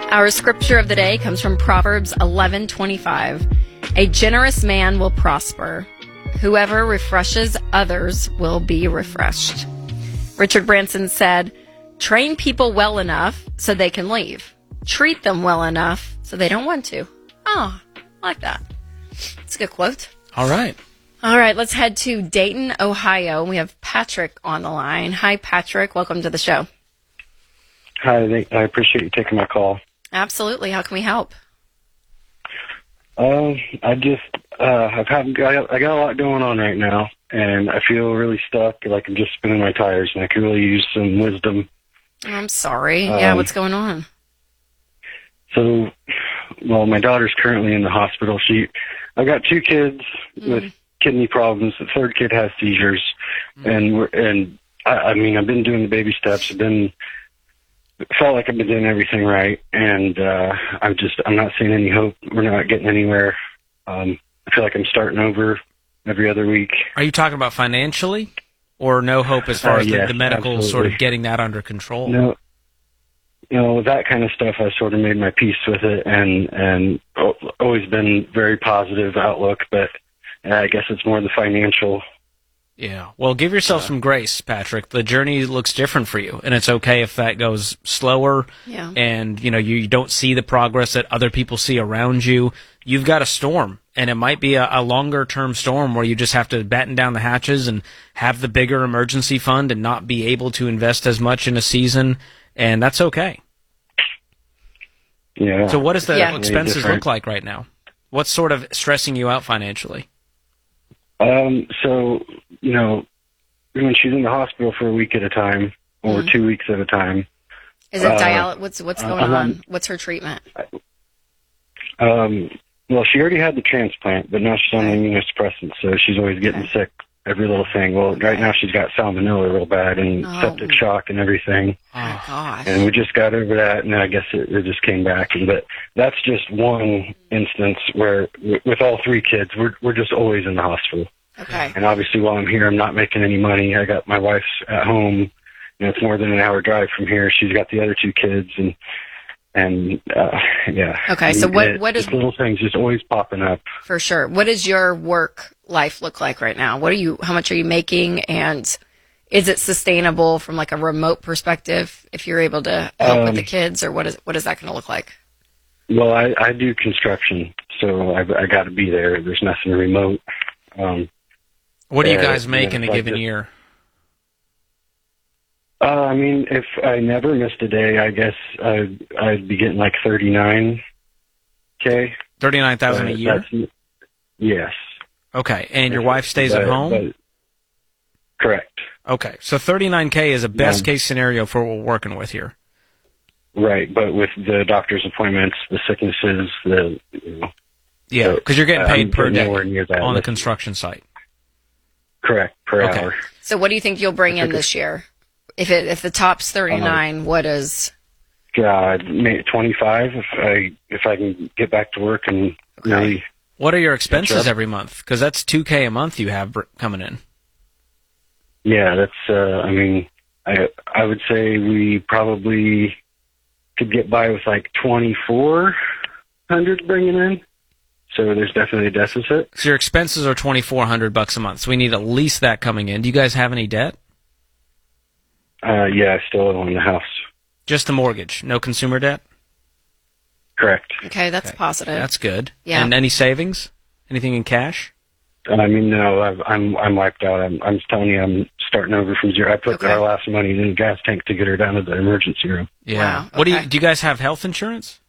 Our scripture of the day comes from Proverbs 11:25. A generous man will prosper. Whoever refreshes others will be refreshed. Richard Branson said, train people well enough so they can leave. Treat them well enough so they don't want to. Oh, I like that. It's a good quote. All right. All right, let's head to Dayton, Ohio. We have Patrick on the line. Hi, Patrick. Welcome to the show. Hi, I appreciate you taking my call. Absolutely. How can we help? I got a lot going on right now, and I feel really stuck, like I'm just spinning my tires, and I could really use some wisdom. I'm sorry. Yeah, what's going on? So, well, my daughter's currently in the hospital. I got two kids with kidney problems. The third kid has seizures, and I've been doing the baby steps. Felt like I've been doing everything right, and I'm not seeing any hope. We're not getting anywhere. I feel like I'm starting over every other week. Are you talking about financially, or no hope as far as yes, the medical absolutely. sort of getting that under control? No, with that kind of stuff, I sort of made my peace with it, and always been very positive outlook. But I guess it's more the financial. Yeah. Well, give yourself some grace, Patrick. The journey looks different for you, and it's okay if that goes slower. Yeah. And you don't see the progress that other people see around you. You've got a storm, and it might be a longer-term storm where you just have to batten down the hatches and have the bigger emergency fund and not be able to invest as much in a season, and that's okay. Yeah. So what does the expenses different. look like right now? What's sort of stressing you out financially? So, when she's in the hospital for a week at a time or 2 weeks at a time. Is it dialysis? What's going on? What's her treatment? Well, she already had the transplant, but now she's on immunosuppressants, so she's always getting sick, every little thing. Well, right now she's got salmonella real bad and septic shock and everything. Oh, gosh. And we just got over that, and I guess it just came back. But that's just one instance where, with all three kids, we're just always in the hospital. Okay. And obviously, while I'm here, I'm not making any money. I got my wife's at home. It's more than an hour drive from here. She's got the other two kids, and yeah. Okay, so what is little things just always popping up? For sure. What does your work life look like right now? How much are you making, and is it sustainable from like a remote perspective if you're able to help with the kids, or what is that going to look like? Well, I do construction, so I got to be there. There's nothing remote. What do you guys make in a given year? If I never missed a day, I guess I'd be getting like $39K. $39,000 a year? Yes. Okay, and your wife stays at home? Correct. Okay, so $39K is a best case scenario for what we're working with here. Right, but with the doctor's appointments, the sicknesses, Yeah, because you're getting paid per day that on the construction site. Correct, per hour. So what do you think you'll bring in this year? If the top's 39, what is? God, maybe 25 if I can get back to work and really. What are your expenses every month? Because that's $2K a month you have coming in. Yeah, that's. I would say we probably could get by with like 2,400 bringing in. So there's definitely a deficit. So your expenses are $2,400 a month. So we need at least that coming in. Do you guys have any debt? Yeah, I still own the house. Just the mortgage, no consumer debt? Correct. Okay, that's positive. That's good. Yeah. And any savings? Anything in cash? No, I'm wiped out. I'm telling you, I'm starting over from zero. I put our last money in the gas tank to get her down to the emergency room. Yeah. Wow. What do you guys have health insurance?